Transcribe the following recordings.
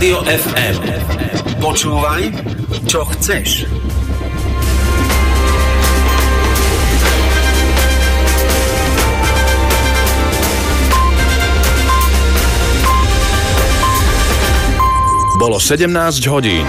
Rádio FM. Počúvaj, čo chceš. Bolo 17 hodín.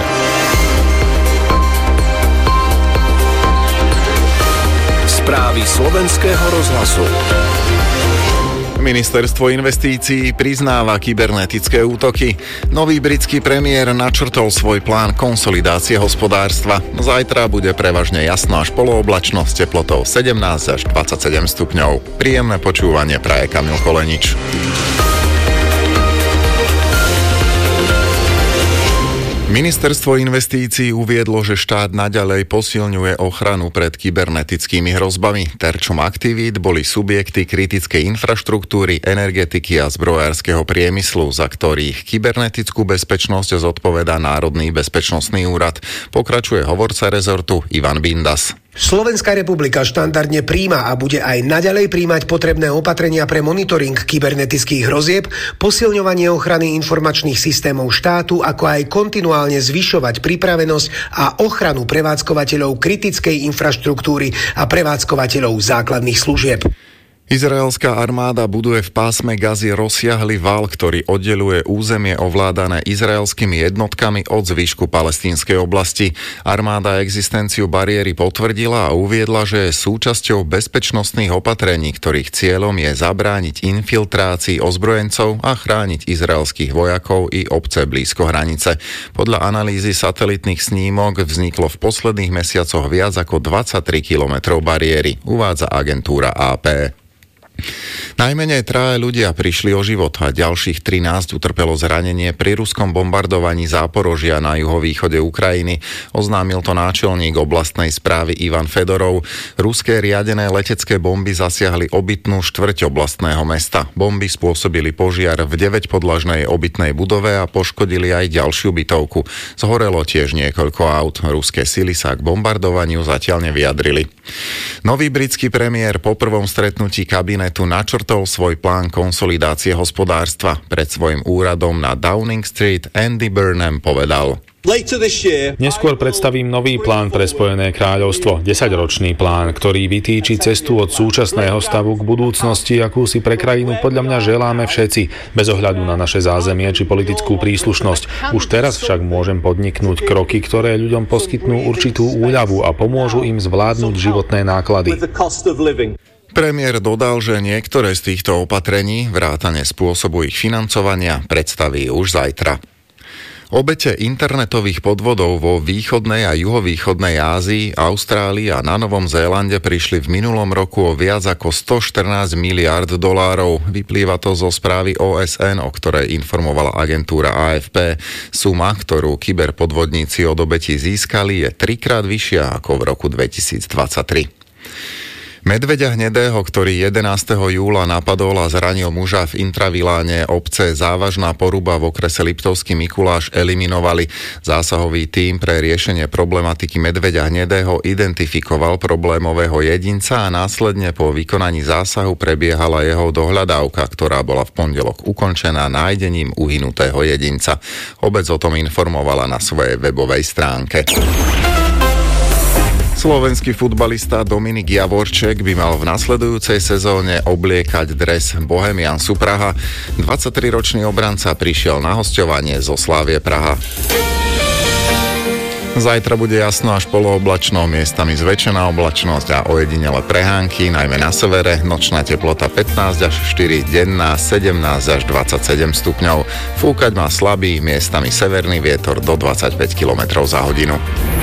Správy slovenského rozhlasu. Ministerstvo investícií priznáva kybernetické útoky. Nový britský premiér načrtol svoj plán konsolidácie hospodárstva. Zajtra bude prevažne jasno až polooblačno s teplotou 17 až 27 stupňov. Príjemné počúvanie praje Kamil Kolenič. Ministerstvo investícií uviedlo, že štát naďalej posilňuje ochranu pred kybernetickými hrozbami. Terčom aktivít boli subjekty kritickej infraštruktúry, energetiky a zbrojárskeho priemyslu, za ktorých kybernetickú bezpečnosť zodpovedá Národný bezpečnostný úrad. Pokračuje hovorca rezortu Ivan Bindas. Slovenská republika štandardne prijíma a bude aj naďalej prijímať potrebné opatrenia pre monitoring kybernetických hrozieb, posilňovanie ochrany informačných systémov štátu, ako aj kontinuálne zvyšovať pripravenosť a ochranu prevádzkovateľov kritickej infraštruktúry a prevádzkovateľov základných služieb. Izraelská armáda buduje v pásme Gazy rozsiahly val, ktorý oddeľuje územie ovládané izraelskými jednotkami od zvyšku palestínskej oblasti. Armáda existenciu bariéry potvrdila a uviedla, že je súčasťou bezpečnostných opatrení, ktorých cieľom je zabrániť infiltrácii ozbrojencov a chrániť izraelských vojakov i obce blízko hranice. Podľa analýzy satelitných snímok vzniklo v posledných mesiacoch viac ako 23 kilometrov bariéry, uvádza agentúra AP. Najmenej 3 ľudia prišli o život a ďalších 13 utrpelo zranenie pri ruskom bombardovaní Záporožia na juhovýchode Ukrajiny. Oznámil to náčelník oblastnej správy Ivan Fedorov. Ruské riadené letecké bomby zasiahli obytnú štvrť oblastného mesta. Bomby spôsobili požiar v 9-podlažnej obytnej budove a poškodili aj ďalšiu bytovku. Zhorelo tiež niekoľko aut. Ruské sily sa k bombardovaniu zatiaľ nevyjadrili. Nový britský premiér po prvom stretnutí kabinetu načrtol svoj plán konsolidácie hospodárstva. Pred svojim úradom na Downing Street Andy Burnham povedal: Neskôr predstavím nový plán pre Spojené kráľovstvo, 10-ročný plán, ktorý vytýči cestu od súčasného stavu k budúcnosti, akú si pre krajinu podľa mňa želáme všetci, bez ohľadu na naše zázemie či politickú príslušnosť. Už teraz však môžem podniknúť kroky, ktoré ľuďom poskytnú určitú úľavu a pomôžu im zvládnuť životné náklady. Premiér dodal, že niektoré z týchto opatrení, vrátane spôsobu ich financovania, predstaví už zajtra. Obete internetových podvodov vo východnej a juhovýchodnej Ázii, Austrálii a na Novom Zélande prišli v minulom roku o viac ako 114 miliárd dolárov. Vyplýva to zo správy OSN, o ktorej informovala agentúra AFP. Suma, ktorú kyberpodvodníci od obetí získali, je 3-krát vyššia ako v roku 2023. Medveďa hnedého, ktorý 11. júla napadol a zranil muža v intraviláne obce Závažná Poruba v okrese Liptovský Mikuláš, eliminovali. Zásahový tím pre riešenie problematiky medveďa hnedého identifikoval problémového jedinca a následne po vykonaní zásahu prebiehala jeho dohľadávka, ktorá bola v pondelok ukončená nájdením uhynutého jedinca. Obec o tom informovala na svojej webovej stránke. Slovenský futbalista Dominik Javorček by mal v nasledujúcej sezóne obliekať dres Bohemiansu Praha. 23-ročný obranca prišiel na hosťovanie zo Slavie Praha. Zajtra bude jasno až polooblačno, miestami zväčšená oblačnosť a ojedinele prehánky, najmä na severe, nočná teplota 15 až 4, denná 17 až 27 stupňov. Fúkať má slabý, miestami severný vietor do 25 km za hodinu.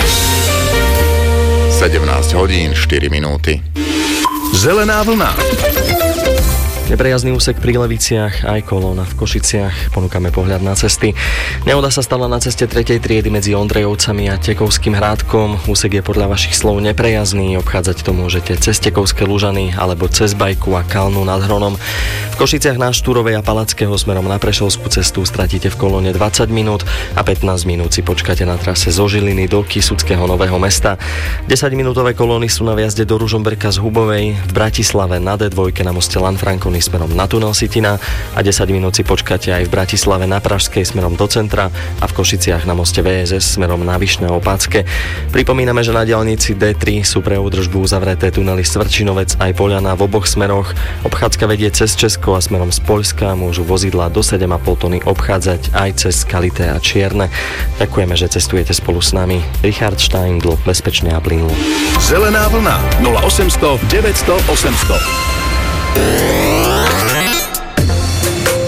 17 hodín 4 minúty. Zelená vlna. Neprejazný úsek pri Leviciach, aj kolóna v Košiciach. Ponúkame pohľad na cesty. Nehoda sa stala na ceste 3. triedy medzi Ondrejovcami a Tekovským Hrádkom. Úsek je podľa vašich slov neprejazný. Obchádzať to môžete cez Tekovské Lužany alebo cez Bajku a Kalnu nad Hronom. V Košiciach na Štúrovej a Palackého smerom na Prešovskú cestu stratíte v kolóne 20 minút a 15 minút si počkáte na trase zo Žiliny do Kysuckého Nového Mesta. 10-minútové kolóny sú na viazde do Ružomberka z Hubovej, v Bratislave na D2 na moste Lanfranconi smerom na tunel Sitina a 10 minút si počkáte aj v Bratislave na Pražskej smerom do centra a v Košiciach na moste VSS smerom na Vyšné Opácké. Pripomíname, že na diaľnici D3 sú pre údržbu uzavreté tunely Stvrčinovec aj Poľana v oboch smeroch. Obchádzka vedie cez Česko a smerom z Poľska môžu vozidlá do 7,5 tony obchádzať aj cez Skalité a Čierne. Ďakujeme, že cestujete spolu s nami. Richard Steindl, bezpečne a plynulo. Zelená vlna 0800 900 800.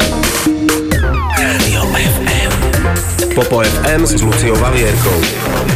Popo FM s Luciou Valierkou.